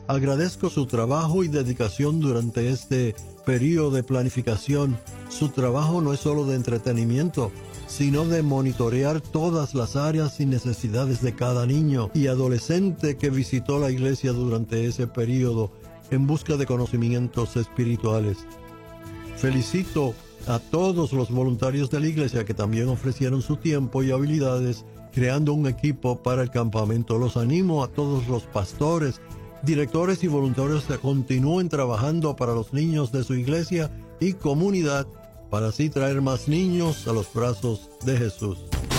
Agradezco su trabajo y dedicación durante este periodo de planificación. Su trabajo no es solo de entretenimiento, sino de monitorear todas las áreas y necesidades de cada niño y adolescente que visitó la iglesia durante ese periodo en busca de conocimientos espirituales. Felicito a todos los voluntarios de la iglesia que también ofrecieron su tiempo y habilidades creando un equipo para el campamento. Los animo a todos los pastores, directores y voluntarios que continúen trabajando para los niños de su iglesia y comunidad para así traer más niños a los brazos de Jesús.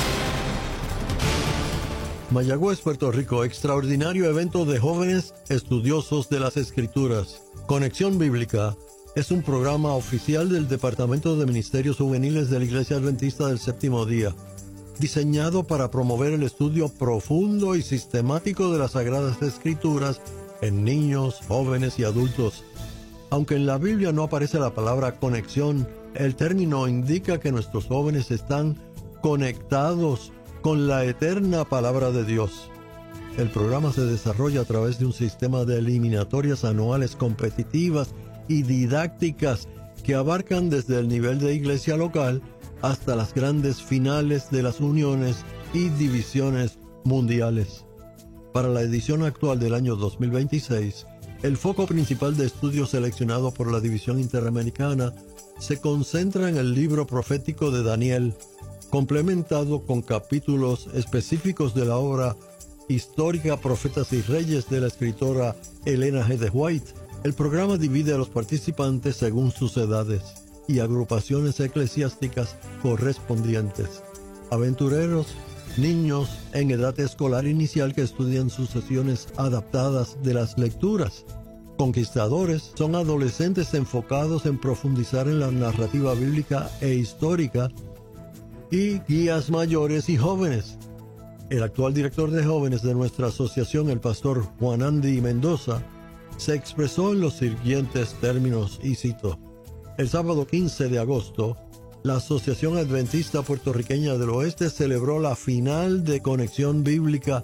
Mayagüez, Puerto Rico, extraordinario evento de jóvenes estudiosos de las Escrituras. Conexión Bíblica es un programa oficial del Departamento de Ministerios Juveniles de la Iglesia Adventista del Séptimo Día, diseñado para promover el estudio profundo y sistemático de las Sagradas Escrituras en niños, jóvenes y adultos. Aunque en la Biblia no aparece la palabra conexión, el término indica que nuestros jóvenes están conectados con la eterna palabra de Dios. El programa se desarrolla a través de un sistema de eliminatorias anuales competitivas y didácticas que abarcan desde el nivel de iglesia local hasta las grandes finales de las uniones y divisiones mundiales. Para la edición actual del año 2026, el foco principal de estudio seleccionado por la División Interamericana se concentra en el libro profético de Daniel, complementado con capítulos específicos de la obra histórica Profetas y Reyes de la escritora Elena G. de White. El programa divide a los participantes según sus edades y agrupaciones eclesiásticas correspondientes. Aventureros, niños en edad escolar inicial que estudian sus sesiones adaptadas de las lecturas. Conquistadores son adolescentes enfocados en profundizar en la narrativa bíblica e histórica, y guías mayores y jóvenes. El actual director de jóvenes de nuestra asociación, el pastor Juan Andy Mendoza, se expresó en los siguientes términos, y cito: el sábado 15 de agosto, la Asociación Adventista Puertorriqueña del Oeste celebró la final de Conexión Bíblica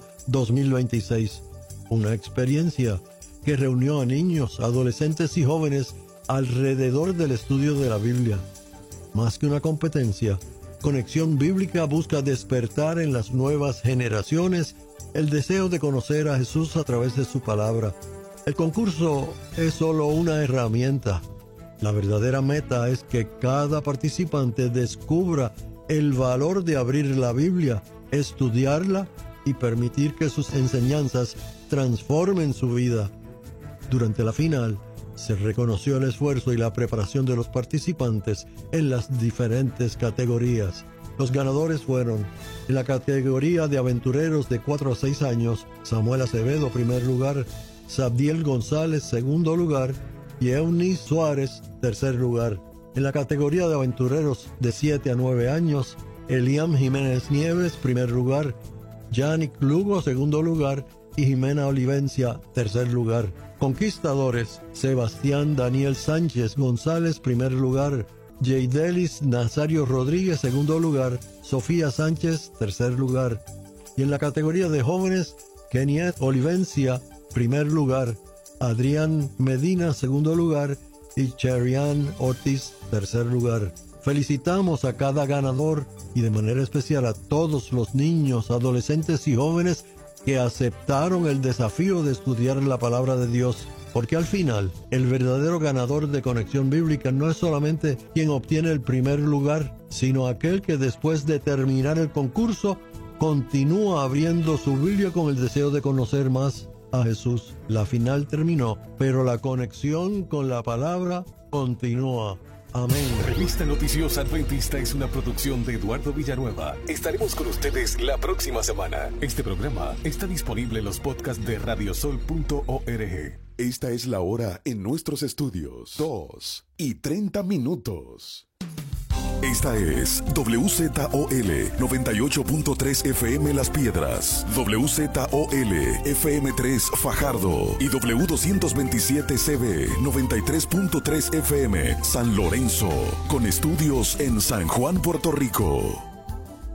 2026, una experiencia que reunió a niños, adolescentes y jóvenes alrededor del estudio de la Biblia. Más que una competencia, Conexión Bíblica busca despertar en las nuevas generaciones el deseo de conocer a Jesús a través de su palabra. El concurso es solo una herramienta. La verdadera meta es que cada participante descubra el valor de abrir la Biblia, estudiarla y permitir que sus enseñanzas transformen su vida. Durante la final, se reconoció el esfuerzo y la preparación de los participantes en las diferentes categorías. Los ganadores fueron, en la categoría de aventureros de 4 a 6 años, Samuel Acevedo, primer lugar, Sabdiel González, segundo lugar, y Eunice Suárez, tercer lugar. En la categoría de aventureros de 7 a 9 años, Eliam Jiménez Nieves, primer lugar, Yannick Lugo, segundo lugar, y Jimena Olivencia, tercer lugar. Conquistadores, Sebastián Daniel Sánchez González, primer lugar, Jaydelis Nazario Rodríguez, segundo lugar, Sofía Sánchez, tercer lugar. Y en la categoría de jóvenes, Keniet Olivencia, primer lugar, Adrián Medina, segundo lugar, y Cherian Ortiz, tercer lugar. Felicitamos a cada ganador y de manera especial a todos los niños, adolescentes y jóvenes que aceptaron el desafío de estudiar la palabra de Dios, porque al final, el verdadero ganador de Conexión Bíblica no es solamente quien obtiene el primer lugar, sino aquel que después de terminar el concurso, continúa abriendo su Biblia con el deseo de conocer más a Jesús. La final terminó, pero la conexión con la palabra continúa. Amén. Revista Noticiosa Adventista es una producción de Eduardo Villanueva. Estaremos con ustedes la próxima semana. Este programa está disponible en los podcasts de radiosol.org. Esta es la hora en nuestros estudios. 2:30. Esta es WZOL 98.3 FM Las Piedras, WZOL FM3 Fajardo y W227CB 93.3 FM San Lorenzo, con estudios en San Juan, Puerto Rico.